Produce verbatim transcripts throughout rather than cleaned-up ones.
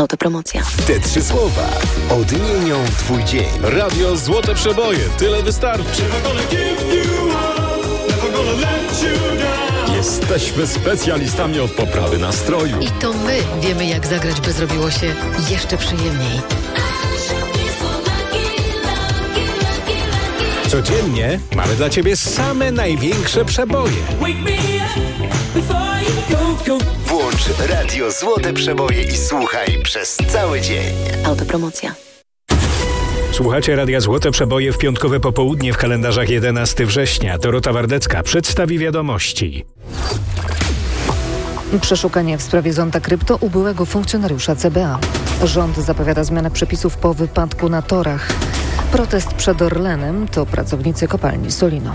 Autopromocja. Te trzy słowa odmienią twój dzień. Radio Złote Przeboje. Tyle wystarczy. Jesteśmy specjalistami od poprawy nastroju. I to my wiemy, jak zagrać, by zrobiło się jeszcze przyjemniej. Codziennie mamy dla Ciebie same największe przeboje. Włącz Radio Złote Przeboje i słuchaj przez cały dzień. Autopromocja. Słuchacie Radia Złote Przeboje w piątkowe popołudnie w kalendarzach jedenastego września. Dorota Wardecka przedstawi wiadomości. Przeszukanie w sprawie zonda krypto u byłego funkcjonariusza C B A. Rząd zapowiada zmianę przepisów po wypadku na torach. Protest przed Orlenem to pracownicy kopalni Solino.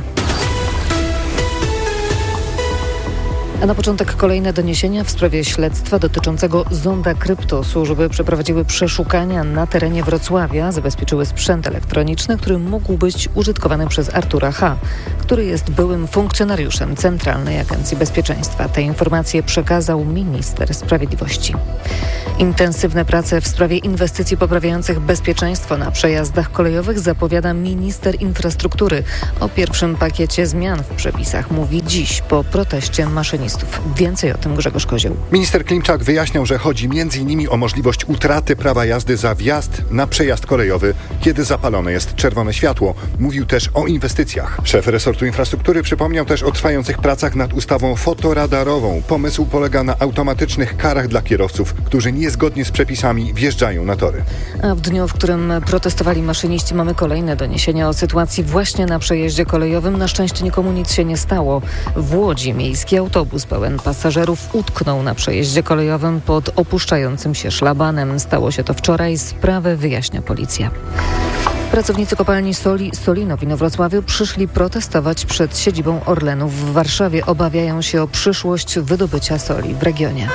A na początek kolejne doniesienia w sprawie śledztwa dotyczącego zonda krypto. Służby przeprowadziły przeszukania na terenie Wrocławia, zabezpieczyły sprzęt elektroniczny, który mógł być użytkowany przez Artura H., który jest byłym funkcjonariuszem Centralnej Agencji Bezpieczeństwa. Te informacje przekazał minister sprawiedliwości. Intensywne prace w sprawie inwestycji poprawiających bezpieczeństwo na przejazdach kolejowych zapowiada minister infrastruktury. O pierwszym pakiecie zmian w przepisach mówi dziś po proteście maszynistów. Więcej o tym Grzegorz Kozioł. Minister Klimczak wyjaśniał, że chodzi między innymi o możliwość utraty prawa jazdy za wjazd na przejazd kolejowy, kiedy zapalone jest czerwone światło. Mówił też o inwestycjach. Szef resortu infrastruktury przypomniał też o trwających pracach nad ustawą fotoradarową. Pomysł polega na automatycznych karach dla kierowców, którzy niezgodnie z przepisami wjeżdżają na tory. A w dniu, w którym protestowali maszyniści, mamy kolejne doniesienia o sytuacji właśnie na przejeździe kolejowym. Na szczęście nikomu nic się nie stało. W Łodzi miejski autobus pełen pasażerów utknął na przejeździe kolejowym pod opuszczającym się szlabanem. Stało się to wczoraj. Sprawę wyjaśnia policja. Pracownicy kopalni soli Solino w Inowrocławiu przyszli protestować przed siedzibą Orlenu w Warszawie. Obawiają się o przyszłość wydobycia soli w regionie.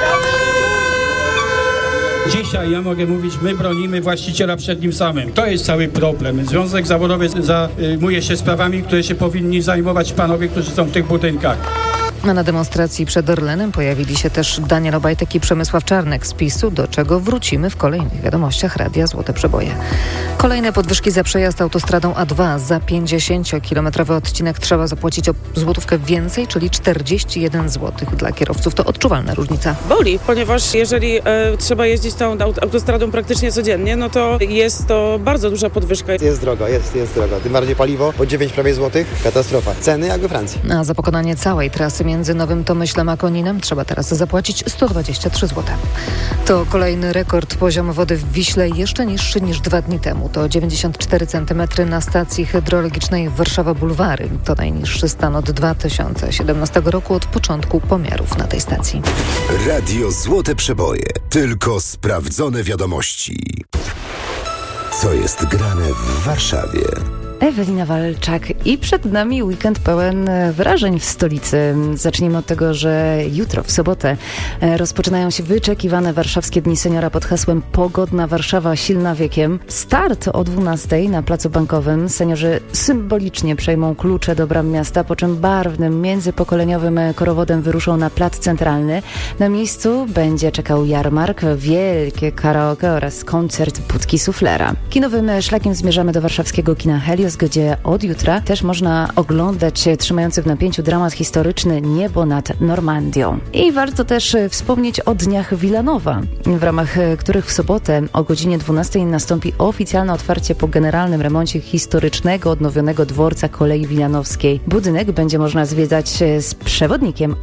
Dzisiaj ja mogę mówić, my bronimy właściciela przed nim samym. To jest cały problem. Związek zawodowy zajmuje się sprawami, które się powinni zajmować panowie, którzy są w tych budynkach. A na demonstracji przed Orlenem pojawili się też Daniel Obajtek i Przemysław Czarnek z PiSu, do czego wrócimy w kolejnych wiadomościach Radia Złote Przeboje. Kolejne podwyżki za przejazd autostradą A dwa. Za pięćdziesięciokilometrowy odcinek trzeba zapłacić o złotówkę więcej, czyli czterdzieści jeden złotych. Dla kierowców to odczuwalna różnica. Boli, ponieważ jeżeli e, trzeba jeździć tą autostradą praktycznie codziennie, no to jest to bardzo duża podwyżka. Jest drogo, jest, jest drogo. Tym bardziej paliwo, po dziewięć prawie złotych, katastrofa. Ceny jak we Francji. A za pokonanie całej trasy między Nowym Tomyślem a Koninem trzeba teraz zapłacić sto dwadzieścia trzy złote. To kolejny rekord. Poziom wody w Wiśle jeszcze niższy niż dwa dni temu. To dziewięćdziesiąt cztery centymetry na stacji hydrologicznej Warszawa Bulwary. To najniższy stan od dwa tysiące siedemnastego roku, od początku pomiarów na tej stacji. Radio Złote Przeboje. Tylko sprawdzone wiadomości. Co jest grane w Warszawie? Ewelina Walczak i przed nami weekend pełen wrażeń w stolicy. Zacznijmy od tego, że jutro, w sobotę, rozpoczynają się wyczekiwane warszawskie Dni Seniora pod hasłem Pogodna Warszawa, silna wiekiem. Start o dwunastej na Placu Bankowym. Seniorzy symbolicznie przejmą klucze do bram miasta, po czym barwnym, międzypokoleniowym korowodem wyruszą na Plac Centralny. Na miejscu będzie czekał jarmark, wielkie karaoke oraz koncert Budki Suflera. Kinowym szlakiem zmierzamy do warszawskiego kina Helios, gdzie od jutra też można oglądać trzymający w napięciu dramat historyczny Niebo nad Normandią. I warto też wspomnieć o Dniach Wilanowa, w ramach których w sobotę o godzinie dwunastej nastąpi oficjalne otwarcie po generalnym remoncie historycznego, odnowionego dworca kolei wilanowskiej. Budynek będzie można zwiedzać z przewodnikiem.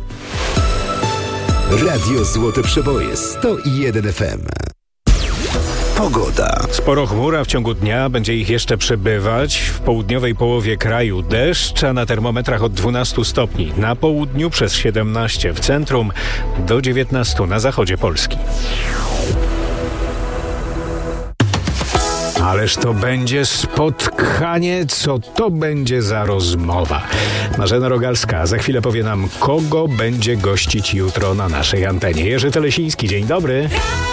Radio Złote Przeboje sto jeden F M. Pogoda. Sporo chmur, a w ciągu dnia będzie ich jeszcze przybywać. W południowej połowie kraju deszcz, a na termometrach od dwunastu stopni. Na południu przez siedemnaście, w centrum do dziewiętnastu na zachodzie Polski. Ależ to będzie spotkanie, co to będzie za rozmowa. Marzena Rogalska za chwilę powie nam, kogo będzie gościć jutro na naszej antenie. Jerzy Telesiński, dzień dobry.